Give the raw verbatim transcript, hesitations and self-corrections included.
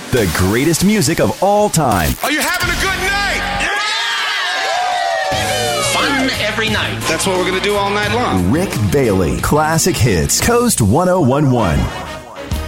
The greatest music of all time. Are you having a good night? Yeah! Fun every night. That's what we're going to do all night long. Rick Bailey. Classic Hits. Coast one oh one one.